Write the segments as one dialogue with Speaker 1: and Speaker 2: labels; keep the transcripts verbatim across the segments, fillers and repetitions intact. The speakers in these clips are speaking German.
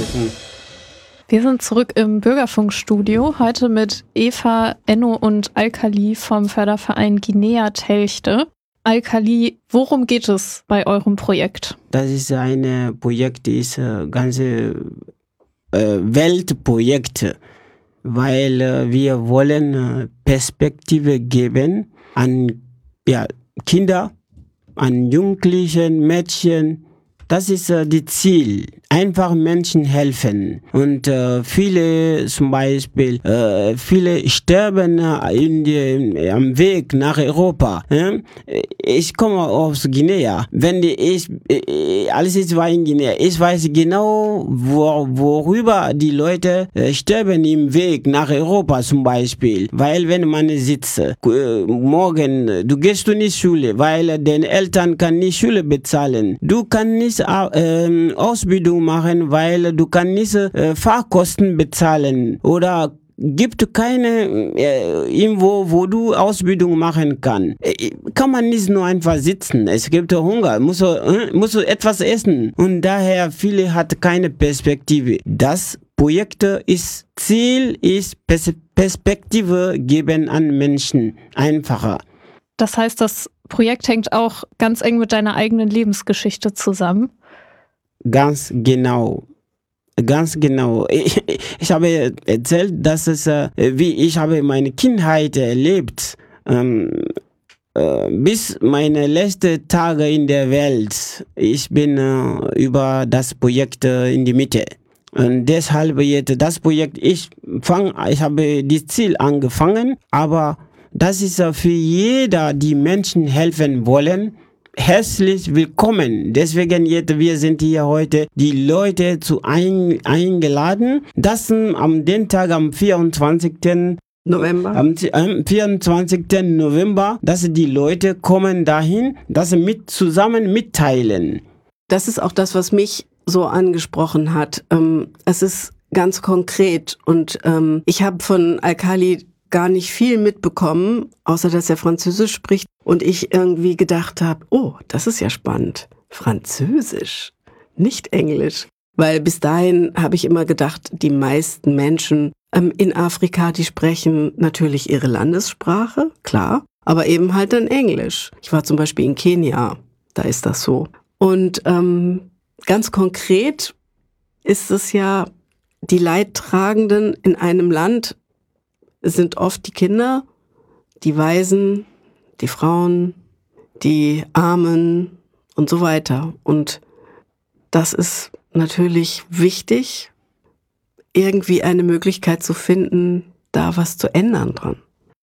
Speaker 1: helfen.
Speaker 2: Wir sind zurück im Bürgerfunkstudio, heute mit Eva, Enno und Alkali vom Förderverein Guinea Telchte. Alkali, worum geht es bei eurem Projekt?
Speaker 1: Das ist ein Projekt, das ist ein ganze äh, Weltprojekt, weil äh, wir wollen äh, Perspektive geben an ja, Kinder, an Jugendlichen, Mädchen. Das ist äh, das Ziel. Einfach Menschen helfen. Und äh, viele zum Beispiel, äh, viele sterben äh, in die, am Weg nach Europa. Äh? Ich komme aus Guinea. Wenn die, ich, äh, alles ist war in Guinea. Ich weiß genau, wo, worüber die Leute äh, sterben im Weg nach Europa zum Beispiel. Weil wenn man sitzt, äh, morgen, du gehst du nicht Schule, weil deine Eltern kann nicht Schule bezahlen. Du kannst nicht äh, Ausbildung machen, weil du kannst nicht äh, Fahrkosten bezahlen oder gibt keine äh, irgendwo, wo du Ausbildung machen kannst. Äh, kann man nicht nur einfach sitzen. Es gibt Hunger, muss äh, muss etwas essen und daher viele hat keine Perspektive. Das Projekt ist Ziel ist Pers- Perspektive geben an Menschen einfacher.
Speaker 2: Das heißt, das Projekt hängt auch ganz eng mit deiner eigenen Lebensgeschichte zusammen.
Speaker 1: Ganz genau. Ganz genau. Ich, ich habe erzählt, dass es, äh, wie ich habe meine Kindheit erlebt, ähm, äh, bis meine letzten Tage in der Welt. Ich bin äh, über das Projekt äh, in die Mitte. Und deshalb jetzt das Projekt, ich fang, ich habe das Ziel angefangen, aber das ist äh, für jeder, die Menschen helfen wollen, herzlich willkommen. Deswegen jetzt, wir sind hier heute die Leute zu ein, eingeladen, dass am den Tag am vierundzwanzigsten
Speaker 3: November.
Speaker 1: Am, am vierundzwanzigsten November, dass die Leute kommen dahin, dass sie mit zusammen mitteilen.
Speaker 3: Das ist auch das, was mich so angesprochen hat. Ähm, es ist ganz konkret und ähm, ich habe von Alkali gar nicht viel mitbekommen, außer dass er Französisch spricht und ich irgendwie gedacht habe, oh, das ist ja spannend. Französisch, nicht Englisch. Weil bis dahin habe ich immer gedacht, die meisten Menschen ähm, in Afrika, die sprechen natürlich ihre Landessprache, klar, aber eben halt dann Englisch. Ich war zum Beispiel in Kenia, da ist das so. Und ähm, ganz konkret ist es ja, die Leidtragenden in einem Land sind oft die Kinder, die Waisen, die Frauen, die Armen und so weiter. Und das ist natürlich wichtig, irgendwie eine Möglichkeit zu finden, da was zu ändern dran.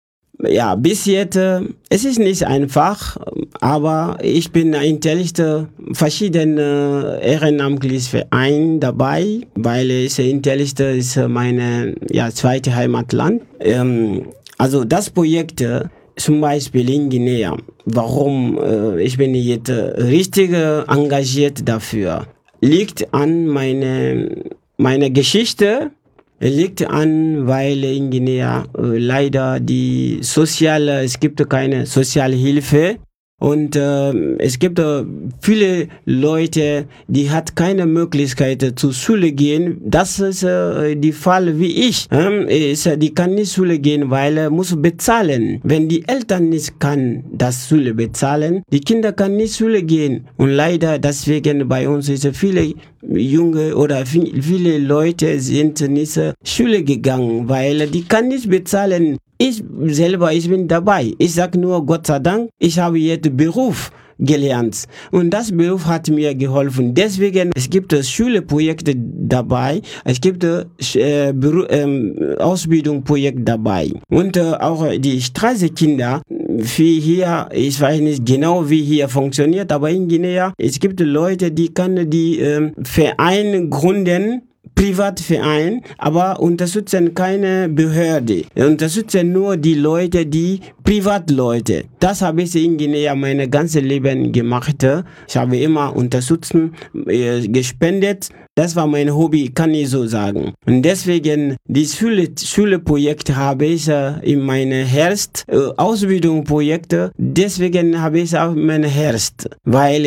Speaker 1: Ja, bis jetzt, äh, es ist nicht einfach, aber ich bin in Telchte verschiedene ehrenamtliche Vereine dabei, weil es in Telchte ist meine ja, zweite Heimatland. Ähm, also das Projekt äh, zum Beispiel in Guinea, warum äh, ich bin jetzt äh, richtig engagiert dafür, liegt an meine, meine Geschichte. Liegt an, weil in Guinea äh, leider die soziale, es gibt keine Sozialhilfe und äh, es gibt äh, viele Leute, die hat keine Möglichkeit äh, zur Schule gehen. Das ist äh, die Fall wie ich. Ähm, ist, äh, die kann nicht Schule gehen, weil er muss bezahlen. Wenn die Eltern nicht kann das Schule bezahlen, die Kinder kann nicht Schule gehen. Und leider deswegen bei uns ist viele junge oder viele Leute sind nicht zur Schule gegangen, weil die kann nicht bezahlen. Ich selber, ich bin dabei. Ich sag nur Gott sei Dank, ich habe jetzt Beruf gelernt und das Beruf hat mir geholfen. Deswegen es gibt Schulprojekte dabei, es gibt äh, Beru- ähm, Ausbildungsprojekte dabei und äh, auch die Straßenkinder. Wie hier, ich weiß nicht genau, wie hier funktioniert, aber in Guinea es gibt Leute, die können die ähm, Vereine gründen. Privatverein, aber unterstützen keine Behörde. Unterstützen nur die Leute, die Privatleute. Das habe ich in Guinea mein ganzes Leben gemacht. Ich habe immer unterstützen, äh, gespendet. Das war mein Hobby, kann ich so sagen. Und deswegen, die Schule, Schulprojekte habe ich äh, in meinem Herz, äh, Ausbildungsprojekte, deswegen habe ich auch mein Herz, weil